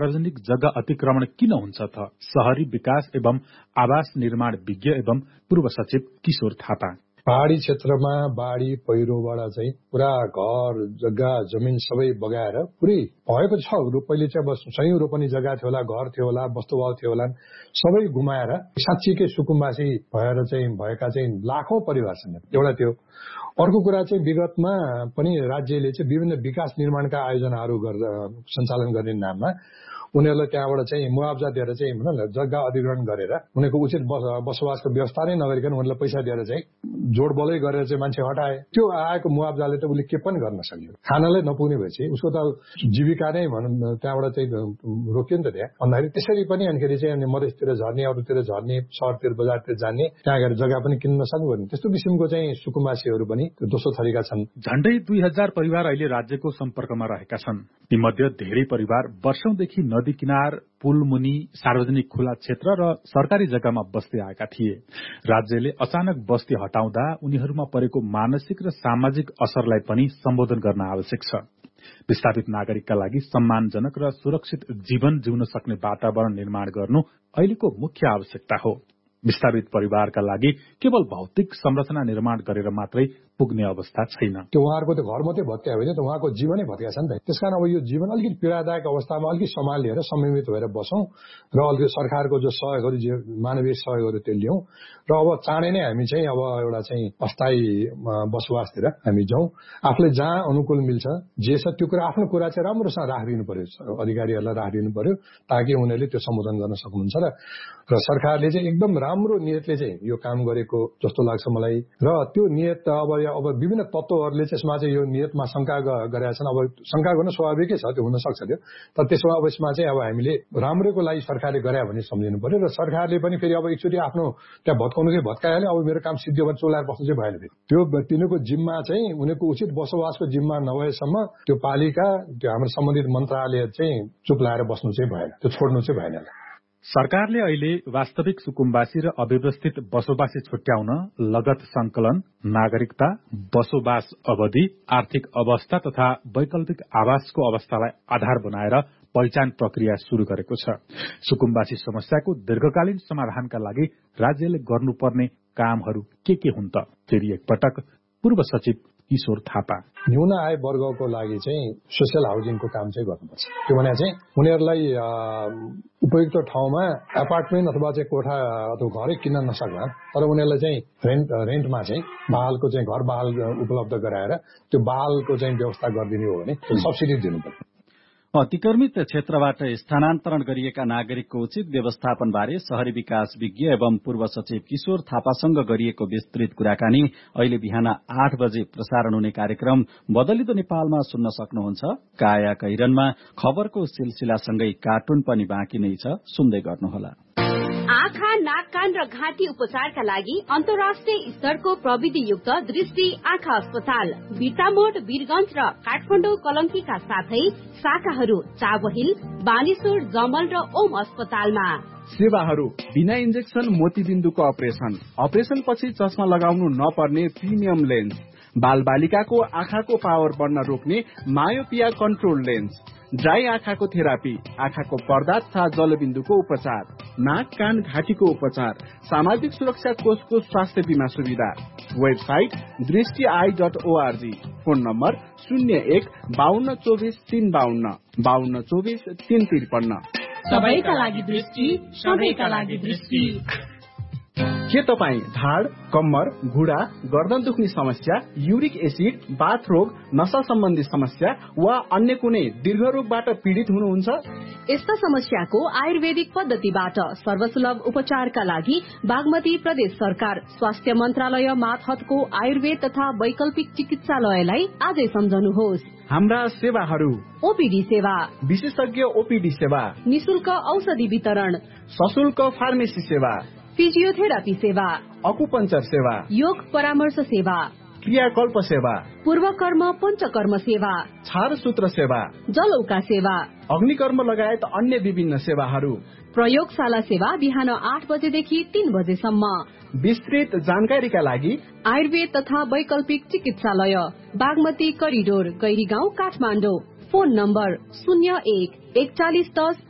सार्वजनिक जग्गा अतिक्रमण किन हुन्छ त? शहरी विकास एवं आवास निर्माण विज्ञ एवं पूर्व सचिव किशोर थापा। पहाड़ी क्षेत्रमा बाढ़ी पहिरोबाट चाहिँ पुरा घर जग्गा जमिन सबै बगाएर पुरै भएको छ। पहिले चाहिँ सयौं रोपनी जग्गा थियो होला, घर थियो होला, वस्तुभाव थियो होला, सबै गुमाएर साँच्चीकै सुकुम्बासी भएर चाहिँ भएका चाहिँ लाखौं परिवार छन्। एउटा त्यो। अर्को कुरा चाहिँ विगतमा पनि राज्यले चाहिँ विभिन्न विकास निर्माणका आयोजनाहरू सञ्चालन गर्ने नाममा उनीहरूलाई त्यहाँबाट चाहिँ मुआवजा दिएर चाहिँ भनौँ न जग्गा अधिग्रहण गरेर उनीहरूको उचित बसोबासको व्यवस्था नै नगरिकन उनीहरूलाई पैसा दिएर चाहिँ जोडबलै गरेर चाहिँ मान्छे हटाए। त्यो आएको मुआवजाले त उसले के पनि गर्न सक्यो? खानालाई नपुग्ने भएपछि उसको त जीविका नै भनौँ त्यहाँबाट चाहिँ रोकियो नि त त्यहाँ। भन्दाखेरि त्यसरी पनि अनिखेरि चाहिँ अनि मधेसतिर झर्ने, अरूतिर झर्ने, शहरतिर बजारतिर जाने, त्यहाँ गएर जग्गा पनि किन्न नसक्नु। त्यस्तो किसिमको चाहिँ सुकुम्बासीहरू पनि दोस्रो थरीका छन्। झण्डै 2000 परिवार अहिले राज्यको सम्पर्कमा रहेका छन्। तीमध्ये धेरै परिवार वर्षौंदेखि नदी किनार, पुल मुनि, सार्वजनिक खुला क्षेत्र र सरकारी जग्गामा बस्दै आएका थिए। राज्यले अचानक बस्ती हटाउँदा उनीहरूमा परेको मानसिक र सामाजिक असरलाई पनि सम्बोधन गर्न आवश्यक छ। विस्थापित नागरिकका लागि सम्मानजनक र सुरक्षित जीवन जिउन सक्ने वातावरण निर्माण गर्नु अहिलेको मुख्य आवश्यकता हो। विस्थापित परिवारका लागि केवल भौतिक संरचना निर्माण गरेर मात्रै पुग्ने अवस्था छैन। त्यो उहाँहरूको त घर मात्रै भत्कायो भने त उहाँको जीवनै भत्किया छ नि त। त्यसकारण अब यो जीवन अलिकति पीड़ादायक अवस्थामा अलिकति सम्हालेर संयमित भएर बसौं र अलिकति सरकारको जो सहयोगहरू, मानवीय सहयोगहरू त्यो ल्याउँ र अब चाँडै नै हामी चाहिँ अब एउटा चाहिँ अस्थायी बसोबासतिर हामी जाउँ। आफूले जहाँ अनुकूल मिल्छ जे छ त्यो कुरा आफ्नो कुरा चाहिँ राम्रोसँग राखिदिनु पर्यो, अधिकारीहरूलाई राखिदिनु पर्यो ताकि उनीहरूले त्यो सम्बोधन गर्न सक्नुहुन्छ र सरकारले चाहिँ एकदम राम्रो नियतले चाहिँ यो काम गरेको जस्तो लाग्छ मलाई। र त्यो नियत अब विभिन्न तत्त्वहरूले चाहिँ यसमा चाहिँ यो नियतमा शंका गरेका छन्। अब शंका गर्न स्वाभाविकै छ, त्यो हुन सक्छ त्यो। तर त्यसमा अब यसमा चाहिँ अब हामीले राम्रोको लागि सरकारले गरे भने सम्झिनु पर्यो र सरकारले पनि फेरि अब एकचोटि आफ्नो त्यहाँ भत्काउनु चाहिँ भत्काइहाल्यो, अब मेरो काम सिद्धियो भने चोलाएर बस्नु चाहिँ भएन। त्यो तिनीहरूको जिम्मा चाहिँ उनीहरूको उचित बसोबासको जिम्मा नभएसम्म त्यो पालिका, त्यो हाम्रो सम्बन्धित मन्त्रालय चाहिँ चुप लाएर बस्नु चाहिँ भएन, त्यो छोड्नु चाहिँ भएन। सरकारले अहिले वास्तविक सुकुम्बासी र अव्यवस्थित बसोबासी छुट्याउन लगत संकलन, नागरिकता, बसोबास अवधि, आर्थिक अवस्था तथा वैकल्पिक आवासको अवस्थालाई आधार बनाएर पहिचान प्रक्रिया शुरू गरेको छ। सुकुम्बासी समस्याको दीर्घकालीन समाधानका लागि राज्यले गर्नुपर्ने कामहरू के हुन् त? फेरि एकपटक पूर्व सचिव किशोर थापा। न्यून आय वर्गको लागि चाहिँ सोशल हाउसिङको काम चाहिँ गर्नुपर्छ। त्यो भने चाहिँ उनीहरूलाई उपयुक्त ठाउँमा एपार्टमेन्ट अथवा चाहिँ कोठा अथवा घरै किन्न नसक्ला, तर उनीहरूलाई चाहिँ रेन्टमा चाहिँ बहालको चाहिँ घर बहाल उपलब्ध गराएर त्यो बहालको चाहिँ व्यवस्था गरिदिने हो भने सब्सिडी दिनुपर्छ। अतिक्रमित क्षेत्रबाट स्थानान्तरण गरिएका नागरिकको उचित व्यवस्थापन बारे शहरी विकास विज्ञ एवं पूर्व सचिव किशोर थापासँग गरिएको विस्तृत कुराकानी अहिले बिहान 8 बजे प्रसारण हुने कार्यक्रम बदलिदो नेपालमा सुन्न सक्नुहुन्छ। काया कैरनमा खबरको सिलसिलासँगै कार्टुन पनि बाँकी नै छ, सुन्दै गर्नुहोला। आँखा, नाक, कान र घाँटी उपचारका लागि अन्तर्राष्ट्रिय स्तरको प्रविधियुक्त दृष्टि आँखा अस्पताल बिर्तामोड, वीरगंज र काठमाडौँ कलंकीका साथै शाखाहरू चाबहिल, बानेश्वर, जमल र ओम अस्पतालमा। सेवाहरू बिना इन्जेक्सन मोतीबिन्दुको अपरेसन पछि चस्मा लगाउनु नपर्ने प्रिमियम लेन्स, बाल बालिकाको आँखाको पावर बढ्न रोक्ने मायोपिया कन्ट्रोल लेन्स, ड्राई आँखाको थेरापी, आँखाको पर्दा तथा जलबिन्दुको उपचार, नाक, कान, घाँटीको उपचार, सामाजिक सुरक्षा कोषको स्वास्थ्य बीमा सुविधा। Website दृष्टि.org, phone number 01-5224-352, 5224-353। सबैका लागि दृष्टि, सबैका लागि दृष्टि। के तपाईँ ढाड, कम्मर, घुँडा, गर्दन दुख्ने समस्या, युरिक एसिड, बाथ रोग, नशा सम्बन्धी समस्या वा अन्य कुनै दीर्घ रोगबाट पीड़ित हुनुहुन्छ? यस्ता समस्याको आयुर्वेदिक पद्धतिबाट सर्वसुलभ उपचारका लागि बागमती प्रदेश सरकार स्वास्थ्य मन्त्रालय मातहतको आयुर्वेद तथा वैकल्पिक चिकित्सालयलाई आजै सम्झनुहोस्। हाम्रा सेवाहरू: ओपीडी सेवा, विशेषज्ञ ओपीडी सेवा, निशुल्क औषधि वितरण, सशुल्क फार्मेसी सेवा, फिजियोथेरापी सेवा, अकुपञ्चर सेवा, योग परामर्श सेवा, क्रियाकल्प सेवा, पूर्वकर्म पञ्चकर्म सेवा, छारसूत्र सेवा, जलौका सेवा, अग्निकर्म लगायत अन्य विभिन्न सेवाहरू। प्रयोगशाला सेवा बिहान 8 बजेदेखि 3 बजेसम्म। विस्तृत जानकारीका लागि आयुर्वेद तथा वैकल्पिक चिकित्सालय, Bagmati corridor, Gairigaun, Kathmandu. Phone number 01 4110